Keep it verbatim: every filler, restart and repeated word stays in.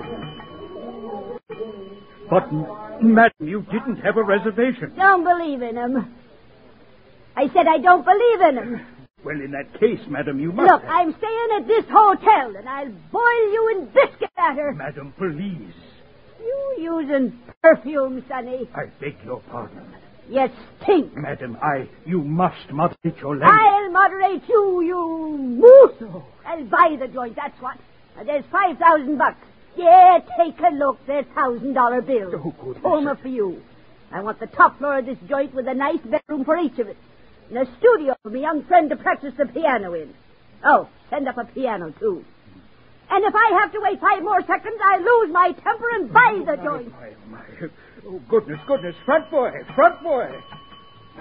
But, madam, you didn't have a reservation. Don't believe in him. I said I don't believe in him. Well, in that case, madam, you must... Look, have... I'm staying at this hotel, and I'll boil you in biscuit batter. Madam, please. You using perfume, Sonny. I beg your pardon. You stink. Madam, I... You must moderate your language. I'll moderate you, you moose. I'll buy the joint, that's what. Now, there's five thousand bucks. Yeah, take a look. There's thousand dollar bills. Oh, goodness. Home for you. I want the top floor of this joint with a nice bedroom for each of us. And a studio for my young friend to practice the piano in. Oh, send up a piano, too. And if I have to wait five more seconds, I lose my temper and buy the joint. My, my, my. Oh, goodness, goodness. Front boy, front boy.